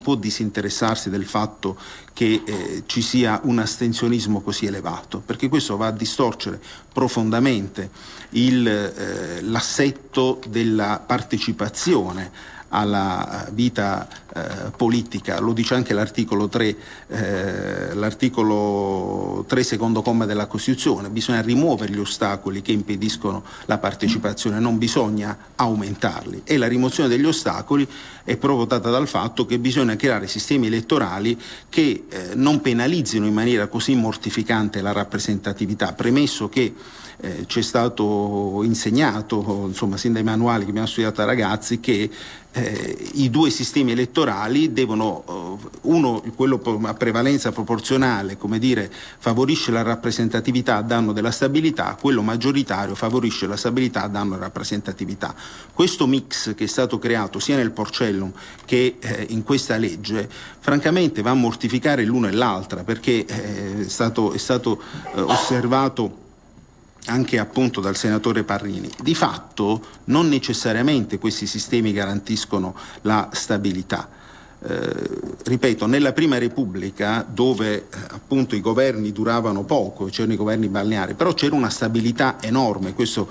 può disinteressarsi del fatto che ci sia un astensionismo così elevato, perché questo va a distorcere profondamente l'assetto della partecipazione alla vita politica. Lo dice anche l'articolo 3 secondo comma della Costituzione. Bisogna rimuovere gli ostacoli che impediscono la partecipazione, non bisogna aumentarli, e la rimozione degli ostacoli è provocata dal fatto che bisogna creare sistemi elettorali che non penalizzino in maniera così mortificante la rappresentatività, premesso che ci è stato insegnato, insomma, sin dai manuali che abbiamo studiato da ragazzi, che i due sistemi elettorali devono, uno, quello a prevalenza proporzionale, come dire, favorisce la rappresentatività a danno della stabilità, quello maggioritario favorisce la stabilità a danno della rappresentatività. Questo mix che è stato creato sia nel Porcellum che in questa legge, francamente va a mortificare l'uno e l'altra, perché è stato osservato anche appunto dal senatore Parrini. Di fatto non necessariamente questi sistemi garantiscono la stabilità. Ripeto, nella Prima Repubblica, dove appunto i governi duravano poco, c'erano i governi balneari, però c'era una stabilità enorme, questo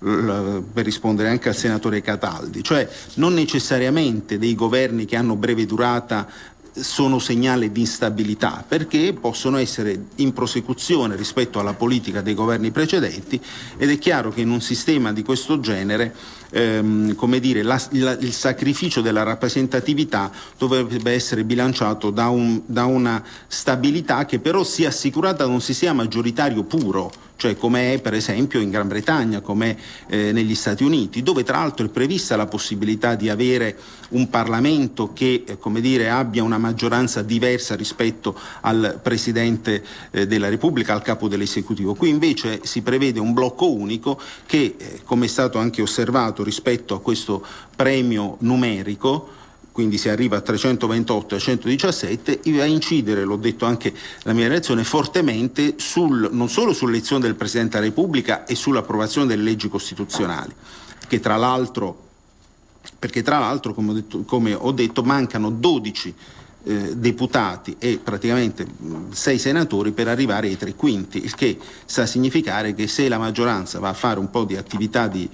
per rispondere anche al senatore Cataldi, cioè non necessariamente dei governi che hanno breve durata sono segnale di instabilità, perché possono essere in prosecuzione rispetto alla politica dei governi precedenti, ed è chiaro che in un sistema di questo genere come dire, il sacrificio della rappresentatività dovrebbe essere bilanciato da una stabilità che però sia assicurata da un sistema maggioritario puro, cioè come è per esempio in Gran Bretagna, come negli Stati Uniti, dove tra l'altro è prevista la possibilità di avere un Parlamento che come dire, abbia una maggioranza diversa rispetto al Presidente della Repubblica, al capo dell'esecutivo. Qui invece si prevede un blocco unico che, come è stato anche osservato rispetto a questo premio numerico, quindi si arriva a 328 e a 117, va a incidere, l'ho detto anche nella mia relazione, fortemente non solo sull'elezione del Presidente della Repubblica e sull'approvazione delle leggi costituzionali, perché tra l'altro, come ho detto, mancano 12 deputati e praticamente 6 senatori per arrivare ai 3/5, il che sta a significare che se la maggioranza va a fare un po' di attività di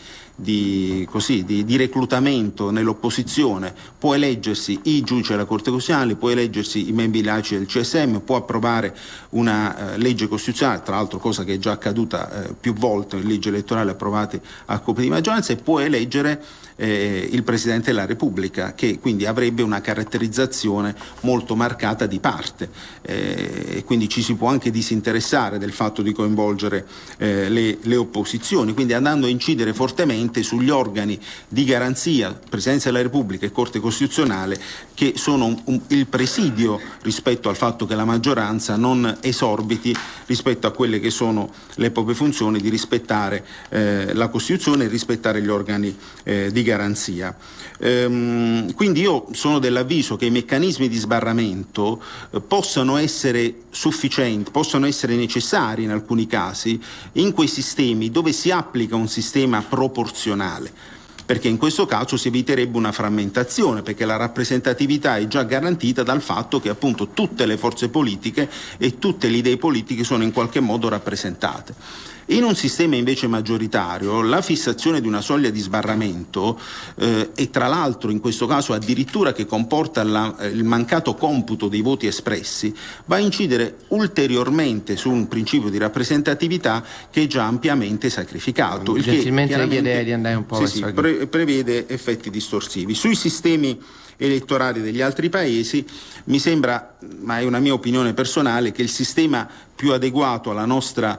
reclutamento nell'opposizione, può eleggersi i giudici della Corte Costituzionale, può eleggersi i membri laici del CSM, può approvare una legge costituzionale, tra l'altro cosa che è già accaduta più volte in leggi elettorali approvate a colpi di maggioranza, e può eleggere il Presidente della Repubblica, che quindi avrebbe una caratterizzazione molto marcata di parte, e quindi ci si può anche disinteressare del fatto di coinvolgere le opposizioni, quindi andando a incidere fortemente sugli organi di garanzia, Presidenza della Repubblica e Corte Costituzionale, che sono il presidio rispetto al fatto che la maggioranza non esorbiti rispetto a quelle che sono le proprie funzioni di rispettare la Costituzione e rispettare gli organi di garanzia. Quindi io sono dell'avviso che i meccanismi di sbarramento possano essere sufficienti, possono essere necessari in alcuni casi in quei sistemi dove si applica un sistema proporzionale, perché in questo caso si eviterebbe una frammentazione, perché la rappresentatività è già garantita dal fatto che appunto tutte le forze politiche e tutte le idee politiche sono in qualche modo rappresentate. In un sistema invece maggioritario la fissazione di una soglia di sbarramento e tra l'altro in questo caso addirittura che comporta il mancato computo dei voti espressi, va a incidere ulteriormente su un principio di rappresentatività che è già ampiamente sacrificato. Gentilmente chiederei di andare un po' prevede effetti distorsivi. Sui sistemi elettorali degli altri paesi mi sembra, ma è una mia opinione personale, che il sistema più adeguato alla nostra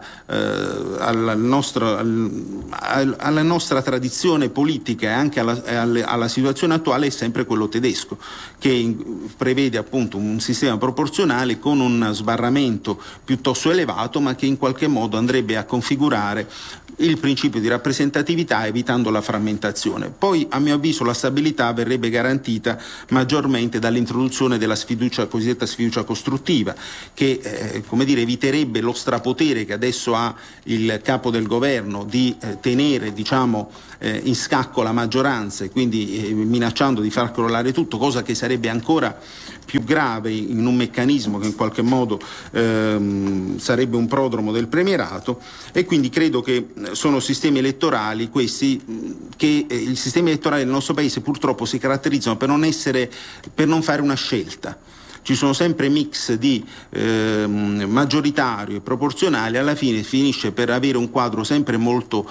tradizione politica e anche alla situazione attuale è sempre quello tedesco, che prevede appunto un sistema proporzionale con un sbarramento piuttosto elevato, ma che in qualche modo andrebbe a configurare il principio di rappresentatività evitando la frammentazione. Poi a mio avviso la stabilità verrebbe garantita maggiormente dall'introduzione della sfiducia, cosiddetta sfiducia costruttiva, che eviterebbe lo strapotere che adesso ha il capo del governo di tenere in scacco la maggioranza, e quindi minacciando di far crollare tutto, cosa che sarebbe ancora più grave in un meccanismo che in qualche modo sarebbe un prodromo del premierato. E quindi credo che sono sistemi elettorali questi che i sistemi elettorali del nostro paese purtroppo si caratterizzano per non fare una scelta. Ci sono sempre mix di maggioritario e proporzionale, alla fine finisce per avere un quadro sempre molto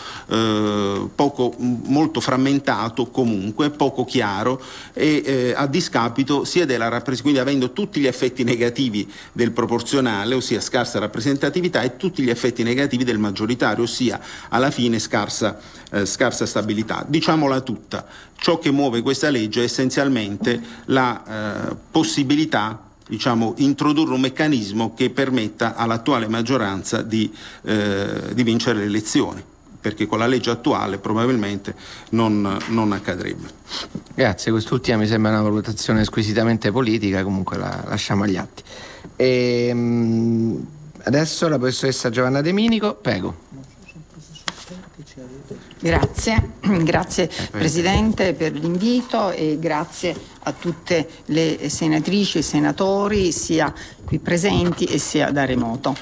frammentato, comunque poco chiaro, e a discapito sia della rappresentazione, quindi avendo tutti gli effetti negativi del proporzionale, ossia scarsa rappresentatività, e tutti gli effetti negativi del maggioritario, ossia alla fine scarsa stabilità. Diciamola tutta, ciò che muove questa legge è essenzialmente la possibilità, introdurre un meccanismo che permetta all'attuale maggioranza di vincere le elezioni, perché con la legge attuale probabilmente non accadrebbe. Grazie, quest'ultima mi sembra una valutazione squisitamente politica, comunque la lasciamo agli atti. Adesso la professoressa Giovanna De Minico, prego. Grazie Presidente per l'invito, e grazie a tutte le senatrici e senatori, sia qui presenti e sia da remoto.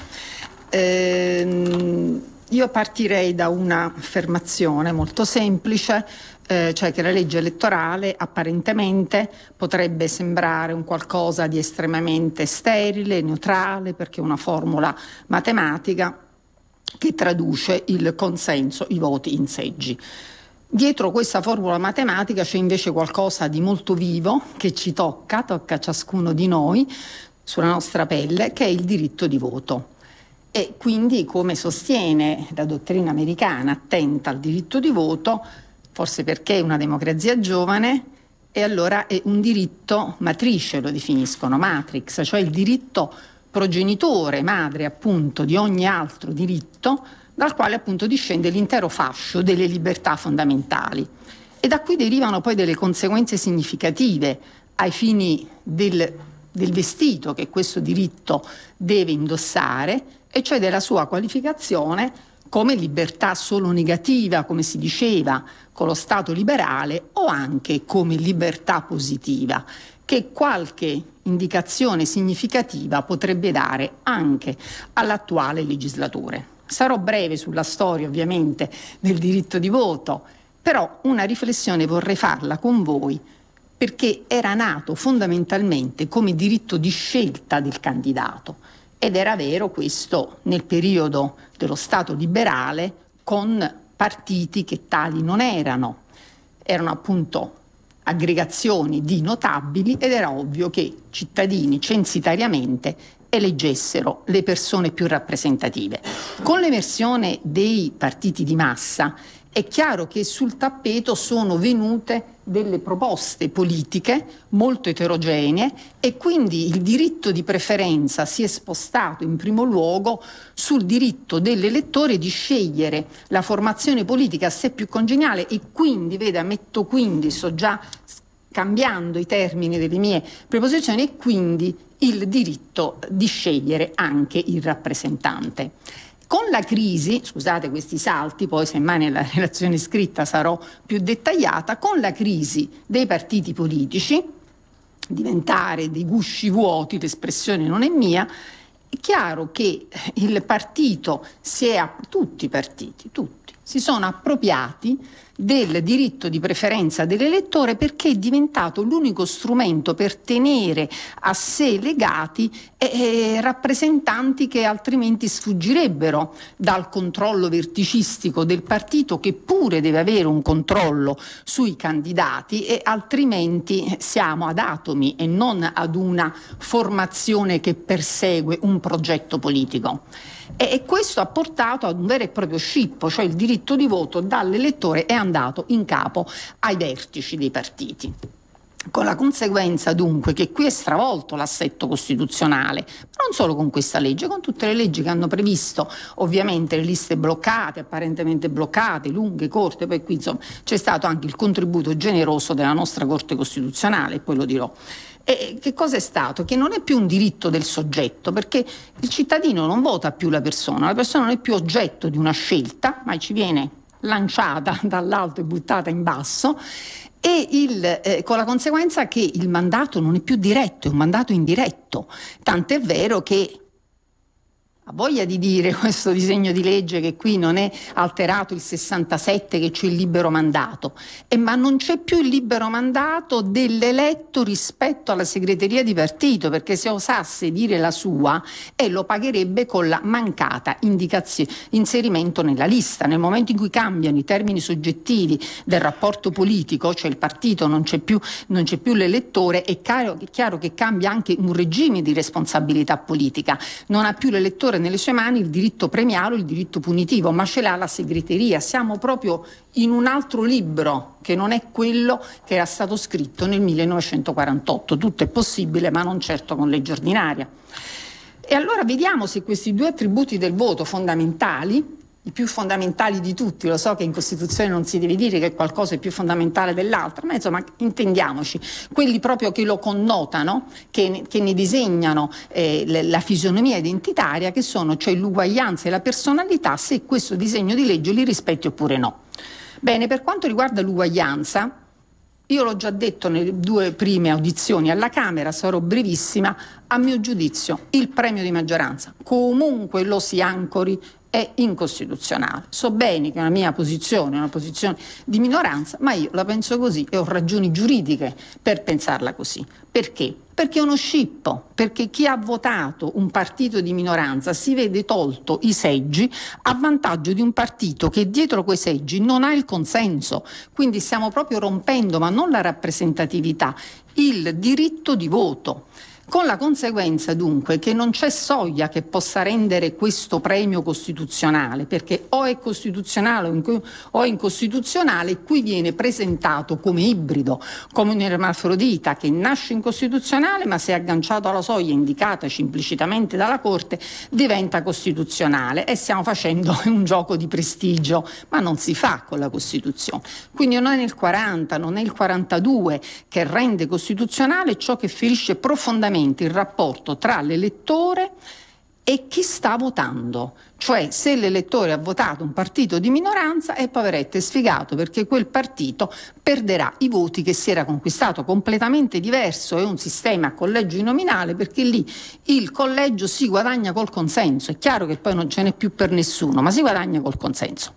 Io partirei da un'affermazione molto semplice, cioè che la legge elettorale apparentemente potrebbe sembrare un qualcosa di estremamente sterile, neutrale, perché è una formula matematica che traduce il consenso, i voti in seggi. Dietro questa formula matematica c'è invece qualcosa di molto vivo che ci tocca ciascuno di noi sulla nostra pelle, che è il diritto di voto. E quindi, come sostiene la dottrina americana attenta al diritto di voto, forse perché è una democrazia giovane, e allora è un diritto matrice, lo definiscono, matrix, cioè il diritto progenitore, madre appunto di ogni altro diritto, dal quale appunto discende l'intero fascio delle libertà fondamentali. E da qui derivano poi delle conseguenze significative ai fini del vestito che questo diritto deve indossare, e cioè della sua qualificazione come libertà solo negativa, come si diceva con lo Stato liberale, o anche come libertà positiva, che qualche indicazione significativa potrebbe dare anche all'attuale legislatore. Sarò breve sulla storia, ovviamente, del diritto di voto, però una riflessione vorrei farla con voi, perché era nato fondamentalmente come diritto di scelta del candidato, ed era vero questo nel periodo dello Stato liberale, con partiti che tali non erano appunto aggregazioni di notabili, ed era ovvio che cittadini censitariamente eleggessero le persone più rappresentative. Con l'emersione dei partiti di massa è chiaro che sul tappeto sono venute delle proposte politiche molto eterogenee, e quindi il diritto di preferenza si è spostato in primo luogo sul diritto dell'elettore di scegliere la formazione politica a sé più congeniale, e quindi, sto già cambiando i termini delle mie preposizioni, e quindi il diritto di scegliere anche il rappresentante. Con la crisi, scusate questi salti, poi semmai nella relazione scritta sarò più dettagliata, con la crisi dei partiti politici, diventare dei gusci vuoti, l'espressione non è mia, è chiaro che il partito tutti i partiti si sono appropriati del diritto di preferenza dell'elettore, perché è diventato l'unico strumento per tenere a sé legati rappresentanti che altrimenti sfuggirebbero dal controllo verticistico del partito, che pure deve avere un controllo sui candidati, e altrimenti siamo ad atomi e non ad una formazione che persegue un progetto politico. E questo ha portato ad un vero e proprio scippo, cioè il diritto di voto dall'elettore è andato in capo ai vertici dei partiti. Con la conseguenza dunque che qui è stravolto l'assetto costituzionale, non solo con questa legge, con tutte le leggi che hanno previsto ovviamente le liste bloccate, apparentemente bloccate, lunghe, corte, poi qui insomma c'è stato anche il contributo generoso della nostra Corte Costituzionale, poi lo dirò. E che cosa è stato? Che non è più un diritto del soggetto, perché il cittadino non vota più la persona non è più oggetto di una scelta, ma ci viene lanciata dall'alto e buttata in basso, e con la conseguenza che il mandato non è più diretto, è un mandato indiretto, tant'è vero che ha voglia di dire questo disegno di legge che qui non è alterato il 67, che c'è il libero mandato, ma non c'è più il libero mandato dell'eletto rispetto alla segreteria di partito, perché se osasse dire la sua lo pagherebbe con la mancata inserimento nella lista. Nel momento in cui cambiano i termini soggettivi del rapporto politico, cioè il partito non c'è più l'elettore, è chiaro che cambia anche un regime di responsabilità politica. Non ha più l'elettore nelle sue mani il diritto premiale o il diritto punitivo, ma ce l'ha la segreteria. Siamo proprio in un altro libro che non è quello che era stato scritto nel 1948. Tutto è possibile, ma non certo con legge ordinaria. E allora vediamo se questi due attributi del voto fondamentali, i più fondamentali di tutti, lo so che in Costituzione non si deve dire che qualcosa è più fondamentale dell'altro, ma insomma intendiamoci, quelli proprio che lo connotano, che ne disegnano la fisionomia identitaria, che sono cioè l'uguaglianza e la personalità, se questo disegno di legge li rispetti oppure no. Bene, per quanto riguarda l'uguaglianza, io l'ho già detto nelle due prime audizioni alla Camera, sarò brevissima, a mio giudizio il premio di maggioranza, comunque lo si ancori, è incostituzionale. So bene che è una mia posizione, una posizione di minoranza, ma io la penso così e ho ragioni giuridiche per pensarla così. Perché? Perché è uno scippo, perché chi ha votato un partito di minoranza si vede tolto i seggi a vantaggio di un partito che dietro quei seggi non ha il consenso. Quindi stiamo proprio rompendo, ma non la rappresentatività, il diritto di voto. Con la conseguenza dunque che non c'è soglia che possa rendere questo premio costituzionale, perché o è costituzionale o è incostituzionale, qui viene presentato come ibrido, come un ermafrodita che nasce incostituzionale ma se è agganciato alla soglia indicataci implicitamente dalla Corte diventa costituzionale, e stiamo facendo un gioco di prestigio, ma non si fa con la Costituzione. Quindi non è nel 40, non è il 42 che rende costituzionale ciò che ferisce profondamente il rapporto tra l'elettore e chi sta votando. Cioè, se l'elettore ha votato un partito di minoranza, poveretto, è sfigato, perché quel partito perderà i voti che si era conquistato. Completamente diverso è un sistema a collegio nominale, perché lì il collegio si guadagna col consenso. È chiaro che poi non ce n'è più per nessuno, ma si guadagna col consenso.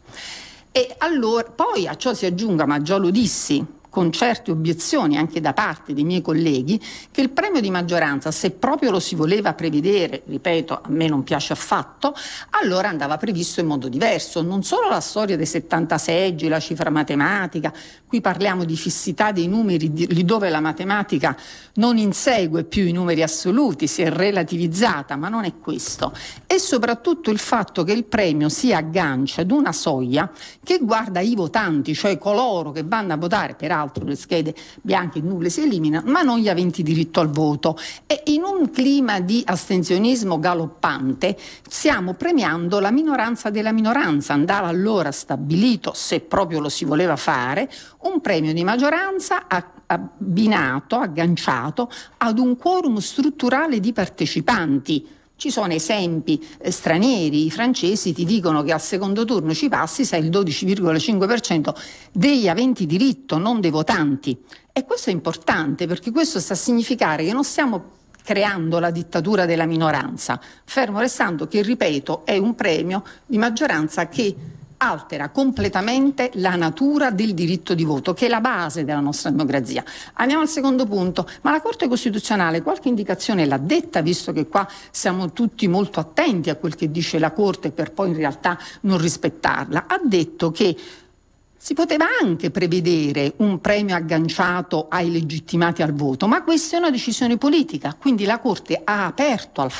E allora, poi a ciò si aggiunga, ma già lo dissi, con certe obiezioni anche da parte dei miei colleghi, che il premio di maggioranza, se proprio lo si voleva prevedere, ripeto, a me non piace affatto, allora andava previsto in modo diverso. Non solo la storia dei 70 seggi, la cifra matematica, qui parliamo di fissità dei numeri, lì dove la matematica non insegue più i numeri assoluti, si è relativizzata, ma non è questo. E soprattutto il fatto che il premio si aggancia ad una soglia che guarda i votanti, cioè coloro che vanno a votare, peraltro le schede bianche e nulle si eliminano, ma non gli aventi diritto al voto. E in un clima di astensionismo galoppante stiamo premiando la minoranza della minoranza. Andava allora stabilito, se proprio lo si voleva fare, un premio di maggioranza abbinato, agganciato ad un quorum strutturale di partecipanti. Ci sono esempi stranieri, i francesi ti dicono che al secondo turno ci passi se hai il 12,5% degli aventi diritto, non dei votanti. E questo è importante, perché questo sta a significare che non stiamo creando la dittatura della minoranza, fermo restando che, ripeto, è un premio di maggioranza che altera completamente la natura del diritto di voto, che è la base della nostra democrazia. Andiamo al secondo punto, ma la Corte Costituzionale qualche indicazione l'ha detta, visto che qua siamo tutti molto attenti a quel che dice la Corte per poi in realtà non rispettarla. Ha detto che si poteva anche prevedere un premio agganciato ai legittimati al voto, ma questa è una decisione politica, quindi la Corte ha aperto al fatto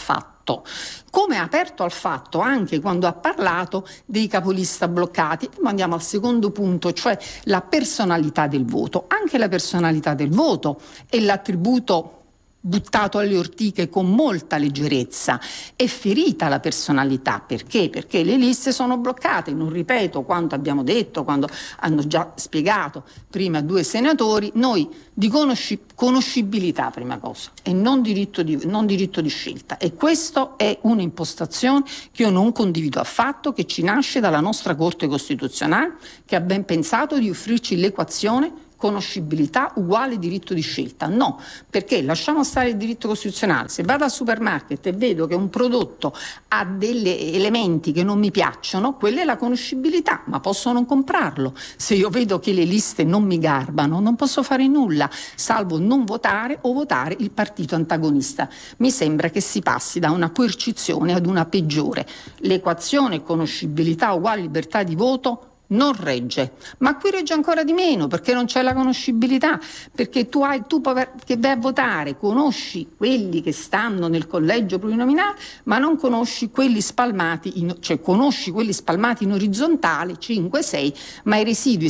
fatto, come ha aperto al fatto anche quando ha parlato dei capolista bloccati. Ma andiamo al secondo punto, cioè la personalità del voto. Anche la personalità del voto è l'attributo buttato alle ortiche con molta leggerezza. È ferita la personalità. Perché? Perché le liste sono bloccate. Non ripeto quanto abbiamo detto, quando hanno già spiegato prima due senatori. Noi di conoscibilità, prima cosa, e non diritto di scelta. E questa è un'impostazione che io non condivido affatto, che ci nasce dalla nostra Corte Costituzionale, che ha ben pensato di offrirci l'equazione conoscibilità uguale diritto di scelta. No, perché lasciamo stare il diritto costituzionale. Se vado al supermarket e vedo che un prodotto ha degli elementi che non mi piacciono, quella è la conoscibilità, ma posso non comprarlo. Se io vedo che le liste non mi garbano, non posso fare nulla, salvo non votare o votare il partito antagonista. Mi sembra che si passi da una coercizione ad una peggiore. L'equazione conoscibilità uguale libertà di voto non regge, ma qui regge ancora di meno, perché non c'è la conoscibilità, perché tu che vai a votare conosci quelli che stanno nel collegio plurinominale, ma non conosci quelli spalmati conosci quelli spalmati in orizzontale 5-6, ma i residui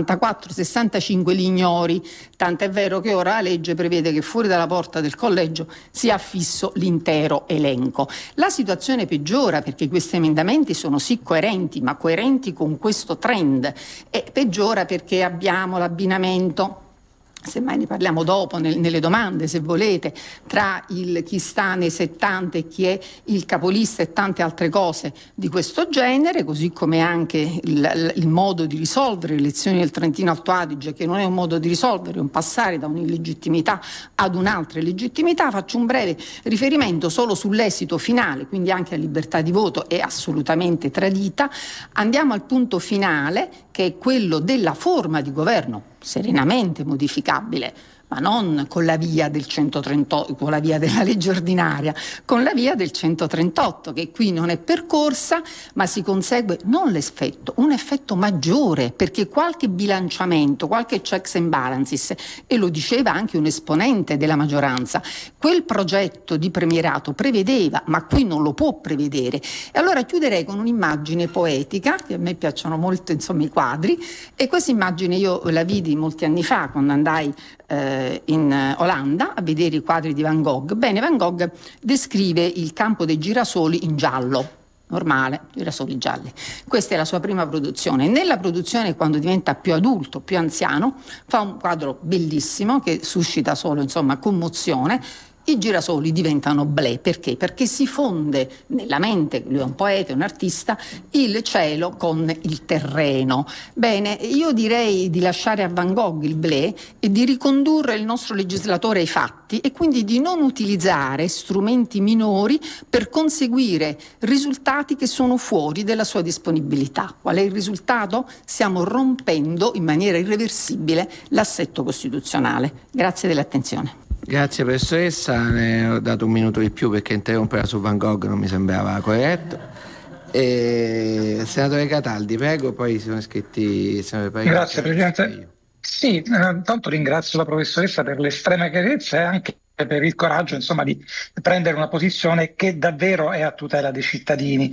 64-65 li ignori, tant'è vero che ora la legge prevede che fuori dalla porta del collegio sia affisso l'intero elenco. La situazione peggiora perché questi emendamenti sono sì coerenti, ma coerenti con questo trend, e peggiora perché abbiamo l'abbinamento, semmai ne parliamo dopo nelle domande se volete, tra chi sta nei 70 e chi è il capolista e tante altre cose di questo genere, così come anche il modo di risolvere le elezioni del Trentino Alto Adige, che non è un modo di risolvere, è un passare da un'illegittimità ad un'altra illegittimità. Faccio un breve riferimento solo sull'esito finale, quindi anche la libertà di voto è assolutamente tradita. Andiamo al punto finale, che è quello della forma di governo, serenamente modificabile, ma non con la via del 138, con la via della legge ordinaria, con la via del 138, che qui non è percorsa, ma si consegue non l'effetto, un effetto maggiore, perché qualche bilanciamento, qualche checks and balances, e lo diceva anche un esponente della maggioranza, quel progetto di premierato prevedeva, ma qui non lo può prevedere. E allora chiuderei con un'immagine poetica, che a me piacciono molto, insomma, i quadri, e questa immagine io la vidi molti anni fa quando andai in Olanda a vedere i quadri di Van Gogh. Bene, Van Gogh descrive il campo dei girasoli in giallo, normale, girasoli gialli. Questa è la sua prima produzione. Nella produzione, quando diventa più adulto, più anziano, fa un quadro bellissimo che suscita solo, insomma, commozione. I girasoli diventano blé. Perché? Perché si fonde nella mente, lui è un poeta, un artista, il cielo con il terreno. Bene, io direi di lasciare a Van Gogh il blé e di ricondurre il nostro legislatore ai fatti, e quindi di non utilizzare strumenti minori per conseguire risultati che sono fuori della sua disponibilità. Qual è il risultato? Stiamo rompendo in maniera irreversibile l'assetto costituzionale. Grazie dell'attenzione. Grazie professoressa, ne ho dato un minuto di più perché interrompere su Van Gogh non mi sembrava corretto. Senatore Cataldi, prego, poi sono iscritti. Grazie Presidente. Sì, tanto ringrazio la professoressa per l'estrema chiarezza e anche per il coraggio, insomma, di prendere una posizione che davvero è a tutela dei cittadini.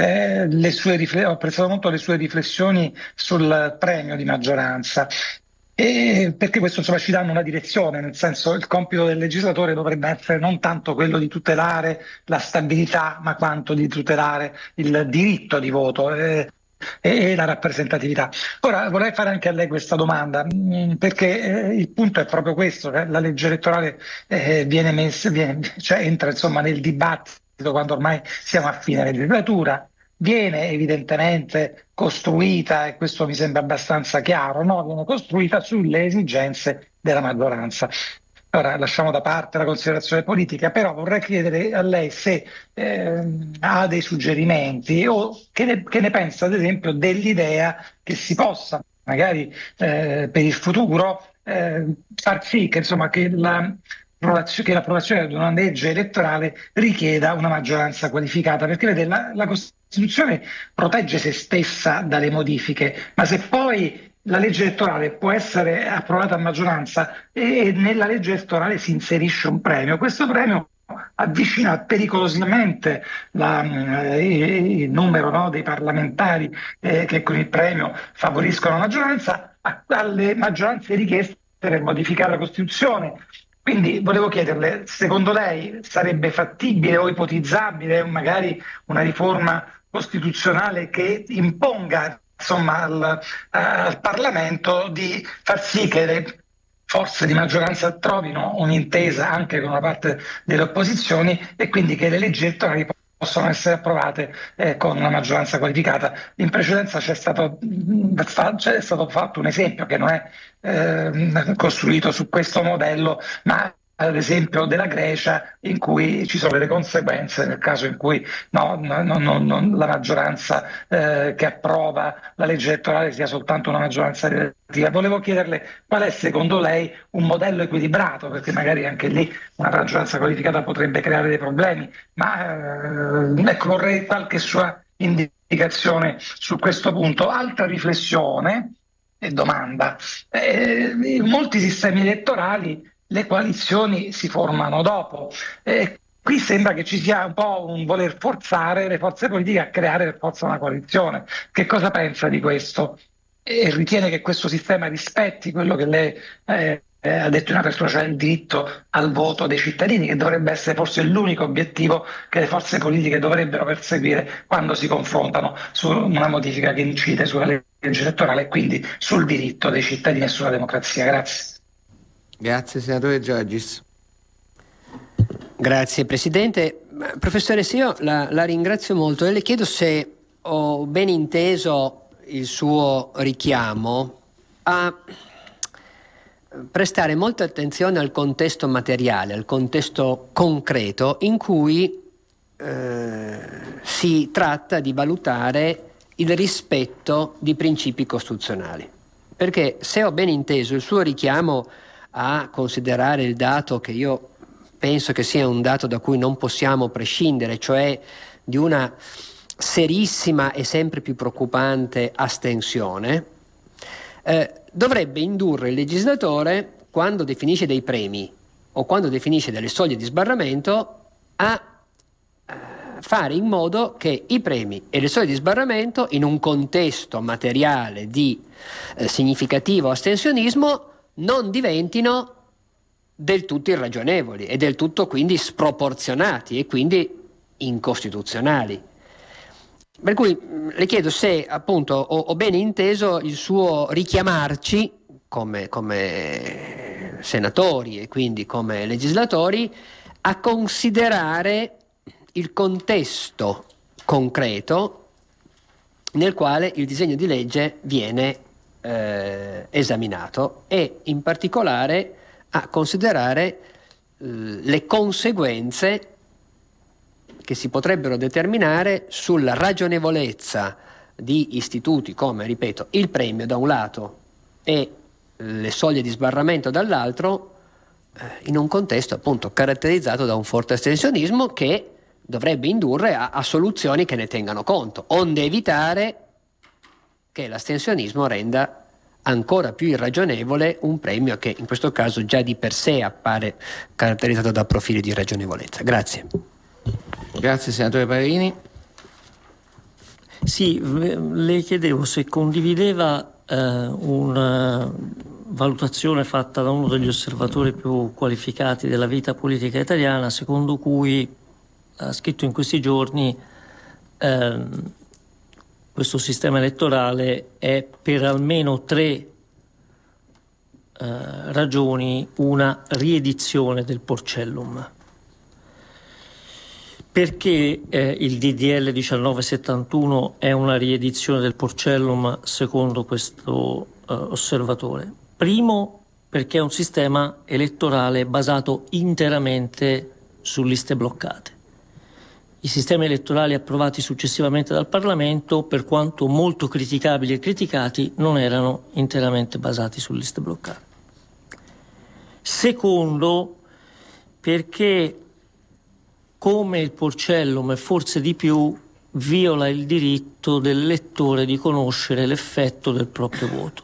Ho apprezzato molto le sue riflessioni sul premio di maggioranza. Perché questo, insomma, ci danno una direzione, nel senso, il compito del legislatore dovrebbe essere non tanto quello di tutelare la stabilità, ma quanto di tutelare il diritto di voto e la rappresentatività. Ora vorrei fare anche a lei questa domanda, perché il punto è proprio questo, che la legge elettorale entra, insomma, nel dibattito quando ormai siamo a fine legislatura. Viene evidentemente costruita, e questo mi sembra abbastanza chiaro, no? Viene costruita sulle esigenze della maggioranza. Ora lasciamo da parte la considerazione politica, però vorrei chiedere a lei se ha dei suggerimenti o che ne pensa, ad esempio, dell'idea che si possa, magari per il futuro, far sì che, insomma, che l'approvazione di una legge elettorale richieda una maggioranza qualificata, perché vede, la Costituzione protegge se stessa dalle modifiche, ma se poi la legge elettorale può essere approvata a maggioranza e nella legge elettorale si inserisce un premio, questo premio avvicina pericolosamente il numero, no, dei parlamentari che con il premio favoriscono la maggioranza alle maggioranze richieste per modificare la Costituzione. Quindi volevo chiederle, secondo lei sarebbe fattibile o ipotizzabile magari una riforma costituzionale che imponga, insomma, al Parlamento di far sì che le forze di maggioranza trovino un'intesa anche con una parte delle opposizioni e quindi che le leggi elettorali possono essere approvate con una maggioranza qualificata? In precedenza c'è stato fatto un esempio che non è costruito su questo modello, ma ad esempio della Grecia, in cui ci sono delle conseguenze nel caso in cui la maggioranza che approva la legge elettorale sia soltanto una maggioranza relativa. Volevo chiederle qual è secondo lei un modello equilibrato, perché magari anche lì una maggioranza qualificata potrebbe creare dei problemi, ma ecco, vorrei qualche sua indicazione su questo punto. Altra riflessione e domanda. In molti sistemi elettorali le coalizioni si formano dopo. Qui sembra che ci sia un po' un voler forzare le forze politiche a creare per forza una coalizione. Che cosa pensa di questo? E ritiene che questo sistema rispetti quello che lei ha detto in apertura, cioè il diritto al voto dei cittadini, che dovrebbe essere forse l'unico obiettivo che le forze politiche dovrebbero perseguire quando si confrontano su una modifica che incide sulla legge elettorale e quindi sul diritto dei cittadini e sulla democrazia. Grazie. Grazie, senatore Giorgis. Grazie Presidente. Professoressa, io la ringrazio molto e le chiedo se ho ben inteso il suo richiamo a prestare molta attenzione al contesto materiale, al contesto concreto in cui si tratta di valutare il rispetto di principi costituzionali. Perché se ho ben inteso il suo richiamo a considerare il dato che io penso che sia un dato da cui non possiamo prescindere, cioè di una serissima e sempre più preoccupante astensione, dovrebbe indurre il legislatore, quando definisce dei premi o quando definisce delle soglie di sbarramento, a fare in modo che i premi e le soglie di sbarramento, in un contesto materiale di significativo astensionismo, non diventino del tutto irragionevoli e del tutto quindi sproporzionati e quindi incostituzionali. Per cui le chiedo se appunto ho bene inteso il suo richiamarci come senatori e quindi come legislatori a considerare il contesto concreto nel quale il disegno di legge viene esaminato e in particolare a considerare le conseguenze che si potrebbero determinare sulla ragionevolezza di istituti come, ripeto, il premio da un lato e le soglie di sbarramento dall'altro, in un contesto appunto caratterizzato da un forte astensionismo che dovrebbe indurre a soluzioni che ne tengano conto, onde evitare che l'astensionismo renda ancora più irragionevole un premio che in questo caso già di per sé appare caratterizzato da profili di ragionevolezza. Grazie. Grazie, senatore Parini. Sì, le chiedevo se condivideva una valutazione fatta da uno degli osservatori più qualificati della vita politica italiana, secondo cui, ha scritto in questi giorni, questo sistema elettorale è per almeno 3 ragioni una riedizione del Porcellum. Perché il DDL 1971 è una riedizione del Porcellum secondo questo osservatore? Primo, perché è un sistema elettorale basato interamente su liste bloccate. I sistemi elettorali approvati successivamente dal Parlamento, per quanto molto criticabili e criticati, non erano interamente basati su liste bloccate. Secondo, perché come il Porcellum e forse di più viola il diritto dell'elettore di conoscere l'effetto del proprio voto.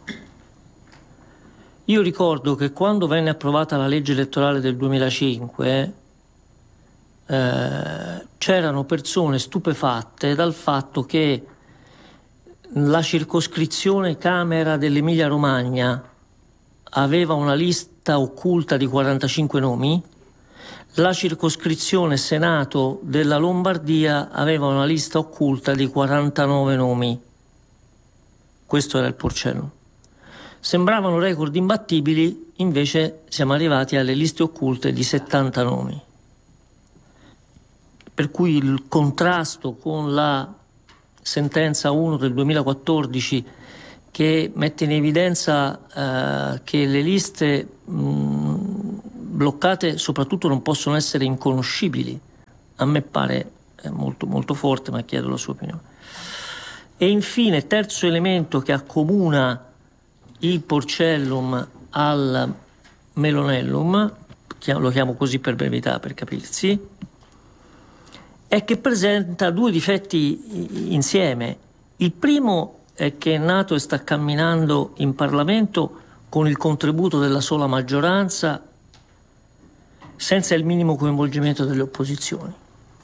Io ricordo che quando venne approvata la legge elettorale del 2005, c'erano persone stupefatte dal fatto che la circoscrizione Camera dell'Emilia-Romagna aveva una lista occulta di 45 nomi, la circoscrizione Senato della Lombardia aveva una lista occulta di 49 nomi. Questo era il Porcellum. Sembravano record imbattibili, invece siamo arrivati alle liste occulte di 70 nomi. Per cui il contrasto con la sentenza 1 del 2014 che mette in evidenza che le liste bloccate soprattutto non possono essere inconoscibili, a me pare molto, molto forte, ma chiedo la sua opinione. E infine, terzo elemento che accomuna il Porcellum al Melonellum, lo chiamo così per brevità, per capirsi, è che presenta due difetti insieme. Il primo è che è nato e sta camminando in Parlamento con il contributo della sola maggioranza, senza il minimo coinvolgimento delle opposizioni.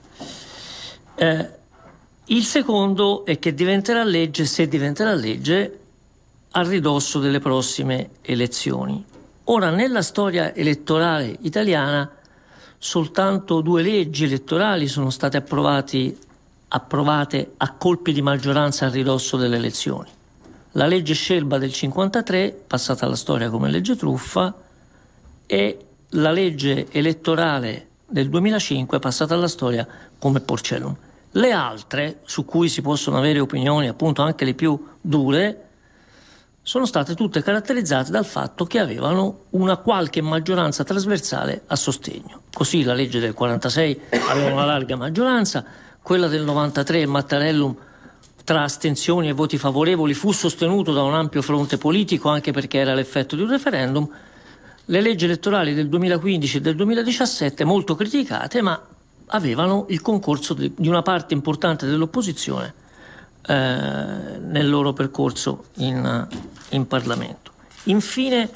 Il secondo è che diventerà legge, se diventerà legge, a ridosso delle prossime elezioni. Ora, nella storia elettorale italiana, soltanto 2 leggi elettorali sono state approvate a colpi di maggioranza a ridosso delle elezioni. La legge Scelba del 1953, passata alla storia come legge truffa, e la legge elettorale del 2005, passata alla storia come Porcellum. Le altre, su cui si possono avere opinioni, appunto anche le più dure, sono state tutte caratterizzate dal fatto che avevano una qualche maggioranza trasversale a sostegno. Così la legge del 46 aveva una larga maggioranza, quella del 93, il Mattarellum, tra astensioni e voti favorevoli, fu sostenuto da un ampio fronte politico, anche perché era l'effetto di un referendum. Le leggi elettorali del 2015 e del 2017, molto criticate, ma avevano il concorso di una parte importante dell'opposizione nel loro percorso in Parlamento. Infine,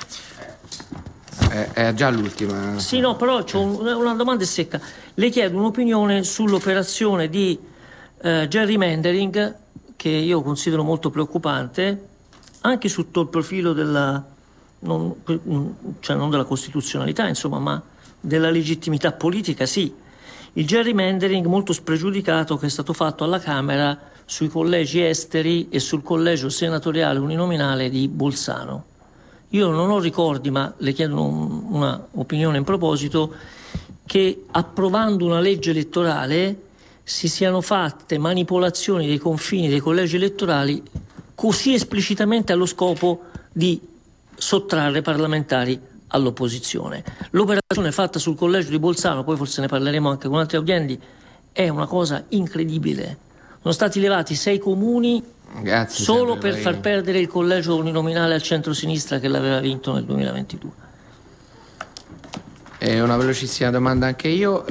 è già l'ultima. Sì, no, però c'ho una domanda secca. Le chiedo un'opinione sull'operazione di gerrymandering, che io considero molto preoccupante, anche sotto il profilo non della costituzionalità, insomma, ma della legittimità politica, sì. Il gerrymandering molto spregiudicato che è stato fatto alla Camera sui collegi esteri e sul collegio senatoriale uninominale di Bolzano. Io non ho ricordi, ma le chiedo una opinione in proposito, che approvando una legge elettorale si siano fatte manipolazioni dei confini dei collegi elettorali così esplicitamente allo scopo di sottrarre parlamentari all'opposizione. L'operazione fatta sul collegio di Bolzano, poi forse ne parleremo anche con altri audiendi, è una cosa incredibile. Sono stati levati 6 comuni solo per far perdere il collegio uninominale al centro-sinistra che l'aveva vinto nel 2022. Una velocissima domanda anche io.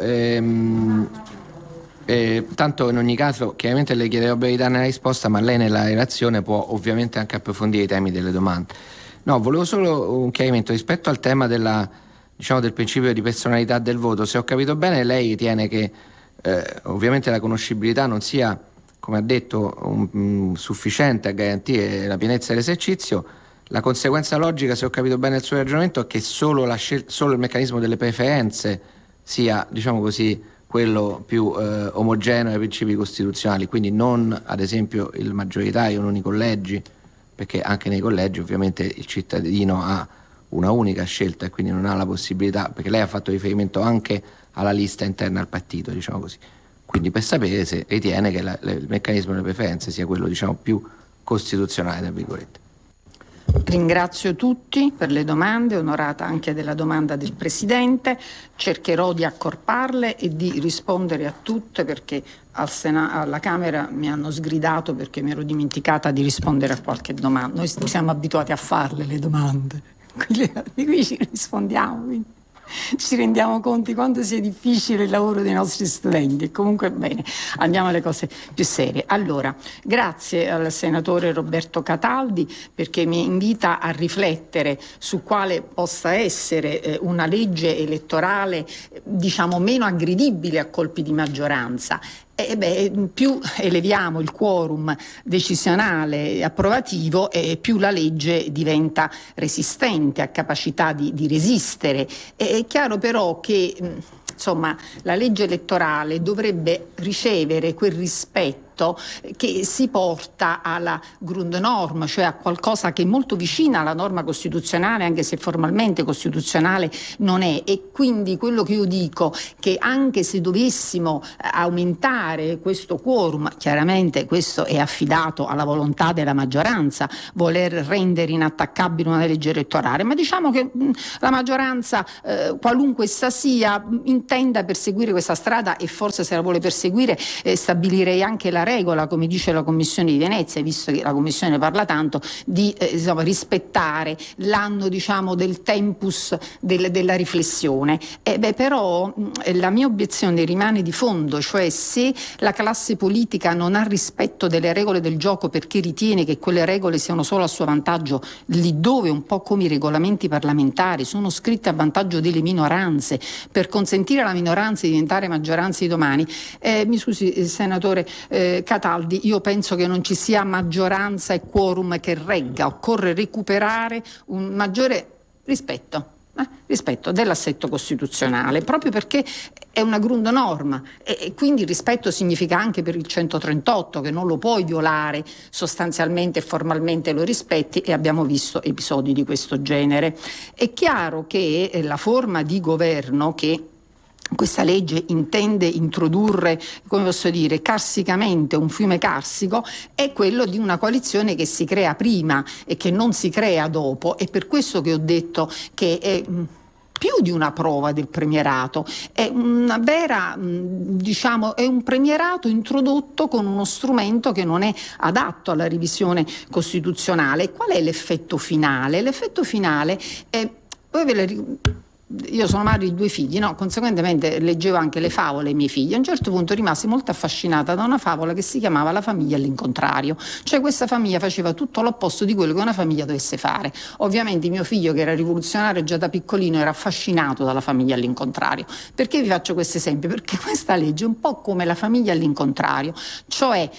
Tanto in ogni caso chiaramente le chiedevo brevità nella risposta, ma lei nella relazione può ovviamente anche approfondire i temi delle domande. No, volevo solo un chiarimento rispetto al tema del principio di personalità del voto. Se ho capito bene, lei ritiene che ovviamente la conoscibilità non sia, come ha detto, sufficiente a garantire la pienezza dell'esercizio. La conseguenza logica, se ho capito bene il suo ragionamento, è che solo il meccanismo delle preferenze sia, diciamo così, quello più omogeneo ai principi costituzionali, quindi non ad esempio il maggioritario, non i collegi, perché anche nei collegi ovviamente il cittadino ha una unica scelta e quindi non ha la possibilità, perché lei ha fatto riferimento anche alla lista interna al partito, diciamo così. Quindi per sapere se ritiene che il meccanismo delle preferenze sia quello, diciamo, più costituzionale, tra virgolette. Ringrazio tutti per le domande, onorata anche della domanda del Presidente. Cercherò di accorparle e di rispondere a tutte, perché alla Camera mi hanno sgridato perché mi ero dimenticata di rispondere a qualche domanda. Noi siamo abituati a farle le domande, di qui ci rispondiamo. Quindi. ci rendiamo conto di quanto sia difficile il lavoro dei nostri studenti. Comunque bene, andiamo alle cose più serie. Allora, grazie al senatore Roberto Cataldi perché mi invita a riflettere su quale possa essere una legge elettorale diciamo meno aggredibile a colpi di maggioranza. Più eleviamo il quorum decisionale approvativo e più la legge diventa resistente, ha capacità di resistere. È chiaro però che insomma, la legge elettorale dovrebbe ricevere quel rispetto che si porta alla Grundnorm, cioè a qualcosa che è molto vicina alla norma costituzionale, anche se formalmente costituzionale non è. E quindi quello che io dico, che anche se dovessimo aumentare questo quorum, chiaramente questo è affidato alla volontà della maggioranza, voler rendere inattaccabile una legge elettorale, ma diciamo che la maggioranza, qualunque essa sia, intenda perseguire questa strada e forse se la vuole perseguire stabilirei anche la regola, come dice la Commissione di Venezia, visto che la Commissione parla tanto, di rispettare l'anno diciamo del tempus della riflessione. Però la mia obiezione rimane di fondo, cioè se la classe politica non ha rispetto delle regole del gioco perché ritiene che quelle regole siano solo a suo vantaggio, lì dove un po' come i regolamenti parlamentari sono scritti a vantaggio delle minoranze per consentire alla minoranza di diventare maggioranza di domani, mi scusi senatore Cataldi, io penso che non ci sia maggioranza e quorum che regga, occorre recuperare un maggiore rispetto dell'assetto costituzionale, proprio perché è una Grundnorm e quindi il rispetto significa anche per il 138 che non lo puoi violare sostanzialmente e formalmente lo rispetti, e abbiamo visto episodi di questo genere. È chiaro che la forma di governo che questa legge intende introdurre, come posso dire, carsicamente, un fiume carsico, è quello di una coalizione che si crea prima e che non si crea dopo. È per questo che ho detto che è più di una prova del premierato, è una vera, diciamo, è un premierato introdotto con uno strumento che non è adatto alla revisione costituzionale. Qual è l'effetto finale? L'effetto finale è, io sono madre di 2 figli, no? Conseguentemente leggevo anche le favole ai miei figli. A un certo punto rimasi molto affascinata da una favola che si chiamava La famiglia all'incontrario, cioè questa famiglia faceva tutto l'opposto di quello che una famiglia dovesse fare. Ovviamente mio figlio, che era rivoluzionario già da piccolino, era affascinato dalla famiglia all'incontrario. Perché vi faccio questo esempio? Perché questa legge è un po' come la famiglia all'incontrario, cioè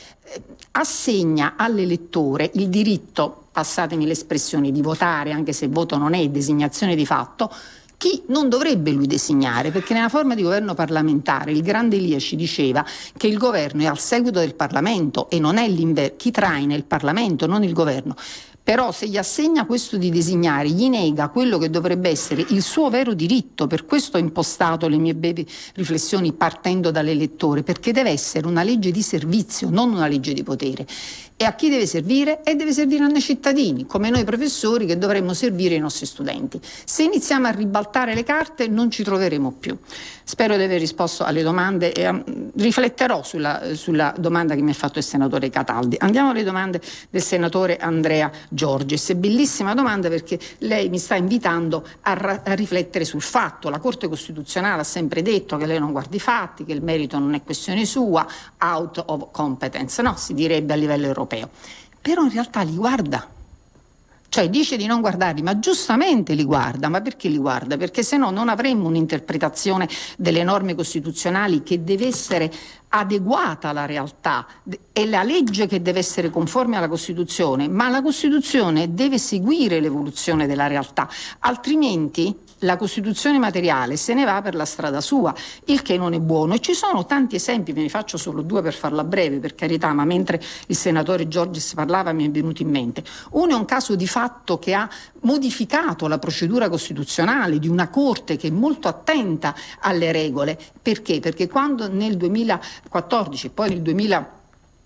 assegna all'elettore il diritto, passatemi l'espressione, di votare, anche se il voto non è designazione di fatto, chi non dovrebbe lui designare, perché nella forma di governo parlamentare il grande Elia ci diceva che il governo è al seguito del Parlamento e non è chi traina il Parlamento, non il governo. Però se gli assegna questo di designare, gli nega quello che dovrebbe essere il suo vero diritto. Per questo ho impostato le mie brevi riflessioni partendo dall'elettore, perché deve essere una legge di servizio, non una legge di potere. E a chi deve servire? E deve servire a noi cittadini, come noi professori che dovremmo servire i nostri studenti. Se iniziamo a ribaltare le carte non ci troveremo più. Spero di aver risposto alle domande e rifletterò sulla domanda che mi ha fatto il senatore Cataldi. Andiamo alle domande del senatore Andrea Giorgis. È bellissima domanda perché lei mi sta invitando a riflettere sul fatto. La Corte Costituzionale ha sempre detto che lei non guarda i fatti, che il merito non è questione sua, out of competence, no, si direbbe a livello europeo. Però in realtà li guarda. Cioè dice di non guardarli, ma giustamente li guarda. Ma perché li guarda? Perché se no non avremmo un'interpretazione delle norme costituzionali che deve essere adeguata alla realtà. È la legge che deve essere conforme alla Costituzione, ma la Costituzione deve seguire l'evoluzione della realtà, altrimenti la Costituzione materiale se ne va per la strada sua, il che non è buono. E ci sono tanti esempi, ve ne faccio solo 2 per farla breve, per carità, ma mentre il senatore Giorgis parlava mi è venuto in mente. Uno è un caso di fatto che ha modificato la procedura costituzionale di una Corte che è molto attenta alle regole. Perché? Perché quando nel 2014 e poi nel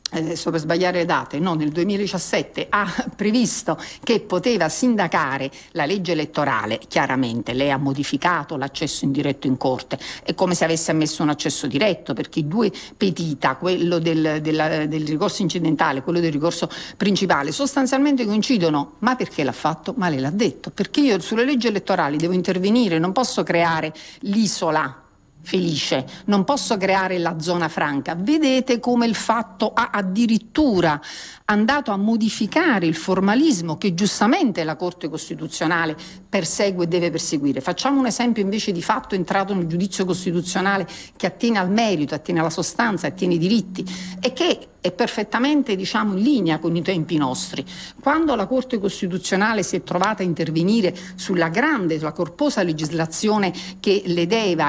per sbagliare le date, no, nel 2017 ha previsto che poteva sindacare la legge elettorale. Chiaramente lei ha modificato l'accesso indiretto in corte, è come se avesse ammesso un accesso diretto, perché i due petita, quello del ricorso incidentale, quello del ricorso principale, sostanzialmente coincidono. Ma perché l'ha fatto? Ma lei l'ha detto, perché io sulle leggi elettorali devo intervenire, non posso creare l'isola felice, non posso creare la zona franca. Vedete come il fatto ha addirittura andato a modificare il formalismo che giustamente la Corte Costituzionale persegue e deve perseguire. Facciamo un esempio invece di fatto entrato nel giudizio costituzionale che attiene al merito, attiene alla sostanza, attiene ai diritti e che è perfettamente, in linea con i tempi nostri. Quando la Corte Costituzionale si è trovata a intervenire sulla corposa legislazione che ledeva,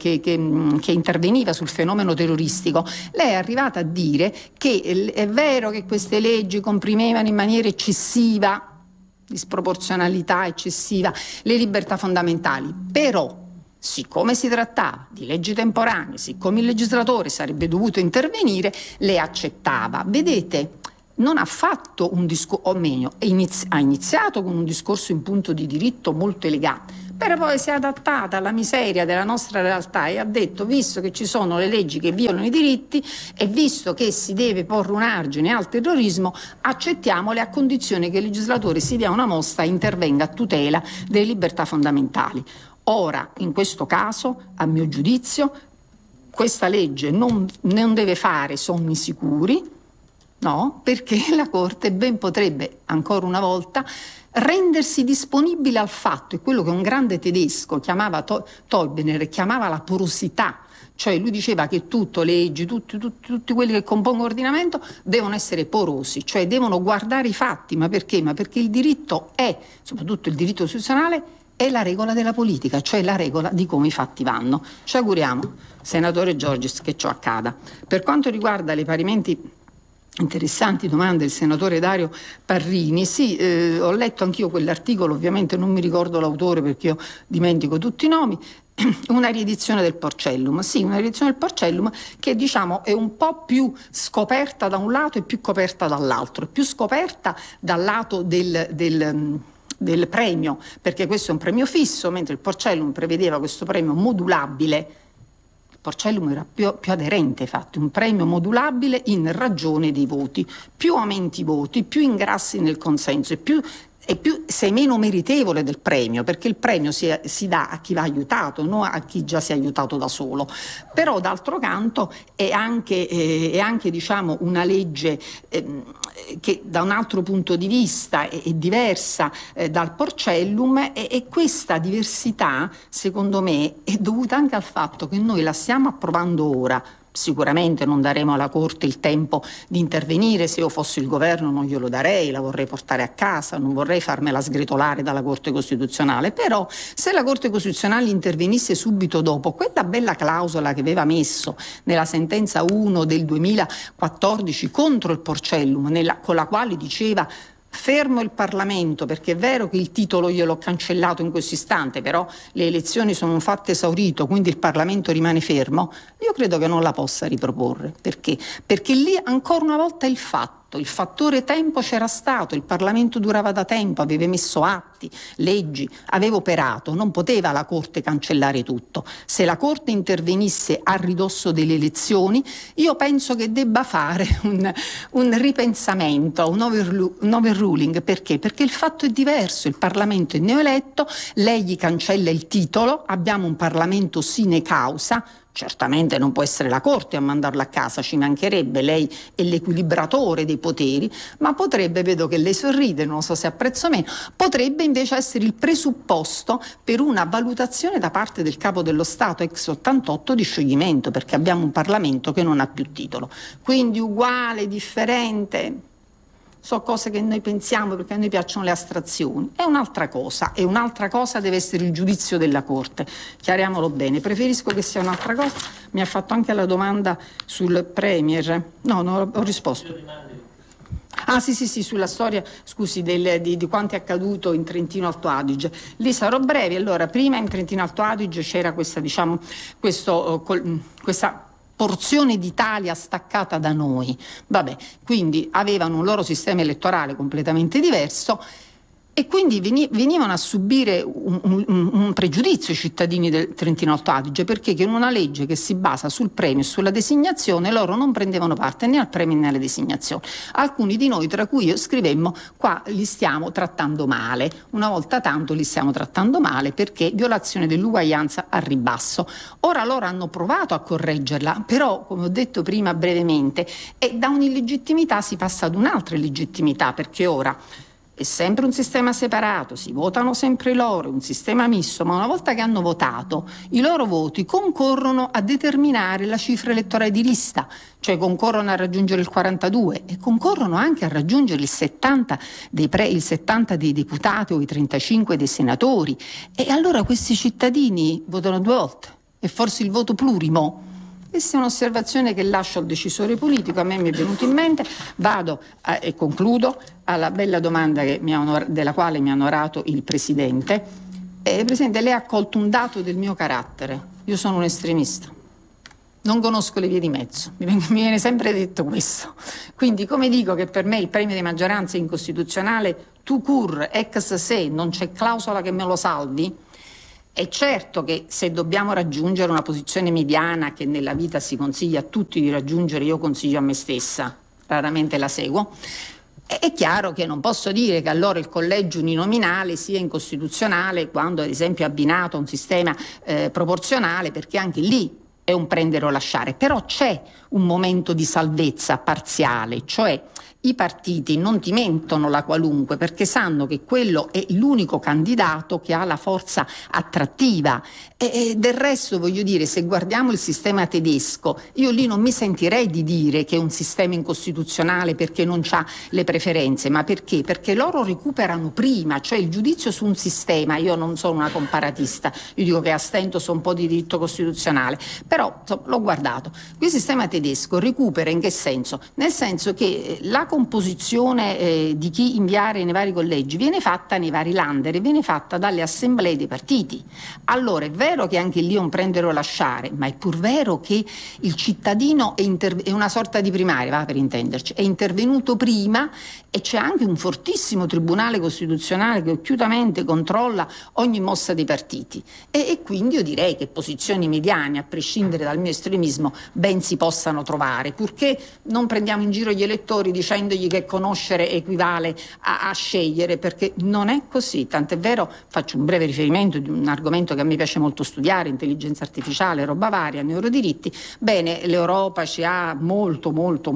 che interveniva sul fenomeno terroristico, lei è arrivata a dire che è vero che queste leggi comprimevano in maniera eccessiva, disproporzionalità eccessiva, le libertà fondamentali, però siccome si trattava di leggi temporanee, siccome il legislatore sarebbe dovuto intervenire, le accettava. Vedete, non ha fatto un discorso, o meglio, ha iniziato con un discorso in punto di diritto molto elegante, però poi si è adattata alla miseria della nostra realtà e ha detto, visto che ci sono le leggi che violano i diritti e visto che si deve porre un argine al terrorismo, accettiamole a condizione che il legislatore si dia una mossa e intervenga a tutela delle libertà fondamentali. Ora, in questo caso, a mio giudizio, questa legge non deve fare sonni sicuri, no? Perché la Corte ben potrebbe, ancora una volta, rendersi disponibile al fatto, è quello che un grande tedesco chiamava, Tolbener, chiamava la porosità. Cioè lui diceva che leggi, tutti quelli che compongono l'ordinamento devono essere porosi, cioè devono guardare i fatti. Ma perché? Ma perché il diritto soprattutto il diritto costituzionale, è la regola della politica, cioè la regola di come i fatti vanno. Ci auguriamo, senatore Giorgis, che ciò accada. Per quanto riguarda le parimenti interessanti domande del senatore Dario Parrini, ho letto anch'io quell'articolo, ovviamente non mi ricordo l'autore perché io dimentico tutti i nomi, una riedizione del Porcellum, una riedizione del Porcellum che è un po' più scoperta da un lato e più coperta dall'altro, più scoperta dal lato del premio, perché questo è un premio fisso, mentre il Porcellum prevedeva questo premio modulabile. Il Porcellum era più aderente, infatti, un premio modulabile in ragione dei voti. Più aumenti i voti, più ingrassi nel consenso e più sei meno meritevole del premio, perché il premio si dà a chi va aiutato, non a chi già si è aiutato da solo. Però d'altro canto è anche una legge che da un altro punto di vista è diversa dal Porcellum e questa diversità, secondo me, è dovuta anche al fatto che noi la stiamo approvando ora. Sicuramente non daremo alla Corte il tempo di intervenire, se io fossi il governo non glielo darei, la vorrei portare a casa, non vorrei farmela sgretolare dalla Corte Costituzionale, però se la Corte Costituzionale intervenisse subito dopo, quella bella clausola che aveva messo nella sentenza 1 del 2014 contro il Porcellum, con la quale diceva fermo il Parlamento, perché è vero che il titolo io l'ho cancellato in questo istante, però le elezioni sono un fatto esaurito, quindi il Parlamento rimane fermo, io credo che non la possa riproporre. Perché? Perché lì ancora una volta il fattore tempo c'era stato, il Parlamento durava da tempo, aveva emesso atti, leggi, aveva operato, non poteva la Corte cancellare tutto. Se la Corte intervenisse a ridosso delle elezioni, io penso che debba fare un ripensamento, un overruling. Perché? Perché il fatto è diverso, il Parlamento è neoeletto, lei gli cancella il titolo, abbiamo un Parlamento sine causa. Certamente non può essere la Corte a mandarla a casa, ci mancherebbe, lei è l'equilibratore dei poteri, ma potrebbe, vedo che lei sorride, non so se apprezzo meno, potrebbe invece essere il presupposto per una valutazione da parte del Capo dello Stato ex 88 di scioglimento, perché abbiamo un Parlamento che non ha più titolo. Quindi uguale, differente, so cose che noi pensiamo perché a noi piacciono le astrazioni, è un'altra cosa, e un'altra cosa deve essere il giudizio della Corte, chiariamolo bene, preferisco che sia un'altra cosa. Mi ha fatto anche la domanda sul Premier, no, ho risposto. Sì, sulla storia, scusi, di quanto è accaduto in Trentino Alto Adige. Lì sarò breve. Allora, prima in Trentino Alto Adige c'era questa porzione d'Italia staccata da noi. Vabbè, quindi avevano un loro sistema elettorale completamente diverso e quindi venivano a subire un pregiudizio i cittadini del Trentino Alto Adige, perché in una legge che si basa sul premio e sulla designazione loro non prendevano parte né al premio né alle designazioni. Alcuni di noi, tra cui io, scrivemmo: qua li stiamo trattando male, una volta tanto li stiamo trattando male perché violazione dell'uguaglianza al ribasso. Ora loro hanno provato a correggerla, però come ho detto prima brevemente, da un'illegittimità si passa ad un'altra illegittimità, perché ora è sempre un sistema separato, si votano sempre loro, un sistema misto, ma una volta che hanno votato, i loro voti concorrono a determinare la cifra elettorale di lista, cioè concorrono a raggiungere il 42 e concorrono anche a raggiungere il 70 dei deputati o i 35 dei senatori. E allora questi cittadini votano 2 volte, e forse il voto plurimo. Questa è un'osservazione che lascio al decisore politico. A me mi è venuto in mente, vado e concludo alla bella domanda della quale mi ha onorato il Presidente. Presidente, lei ha colto un dato del mio carattere: io sono un estremista, non conosco le vie di mezzo, mi viene sempre detto questo. Quindi, come dico che per me il premio di maggioranza è incostituzionale tout court, ex se, non c'è clausola che me lo salvi, è certo che se dobbiamo raggiungere una posizione mediana che nella vita si consiglia a tutti di raggiungere, io consiglio a me stessa, raramente la seguo, è chiaro che non posso dire che allora il collegio uninominale sia incostituzionale quando ad esempio è abbinato a un sistema proporzionale, perché anche lì è un prendere o lasciare. Però c'è un momento di salvezza parziale, cioè i partiti non ti mentono la qualunque, perché sanno che quello è l'unico candidato che ha la forza attrattiva. E del resto, voglio dire, se guardiamo il sistema tedesco, io lì non mi sentirei di dire che è un sistema incostituzionale perché non c'ha le preferenze, ma perché? Perché loro recuperano prima, cioè il giudizio su un sistema. Io non sono una comparatista, io dico che a stento so un po' di diritto costituzionale, però l'ho guardato. Il sistema tedesco recupera in che senso? Nel senso che la composizione di chi inviare nei vari collegi viene fatta nei vari lander e viene fatta dalle assemblee dei partiti. Allora è vero che anche lì è un prendere o lasciare, ma è pur vero che il cittadino è una sorta di primaria, va per intenderci, è intervenuto prima e c'è anche un fortissimo tribunale costituzionale che occhiutamente controlla ogni mossa dei partiti e quindi io direi che posizioni mediane, a prescindere dal mio estremismo, ben si possano trovare, purché non prendiamo in giro gli elettori dicendogli che conoscere equivale a scegliere, perché non è così. Tant'è vero, faccio un breve riferimento di un argomento che a me piace molto studiare: intelligenza artificiale, roba varia, neurodiritti. Bene, l'Europa ci ha molto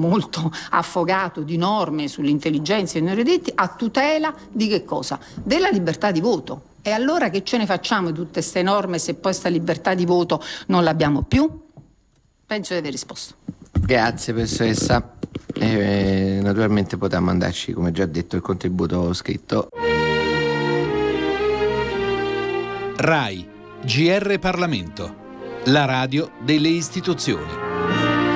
affogato di norme sull'intelligenza e i neurodiritti a tutela di che cosa? Della libertà di voto. E allora che ce ne facciamo di tutte queste norme se poi sta libertà di voto non l'abbiamo più? Penso di aver risposto. Grazie professoressa. Naturalmente poteva mandarci, come già detto, il contributo scritto. RAI GR Parlamento, la radio delle istituzioni.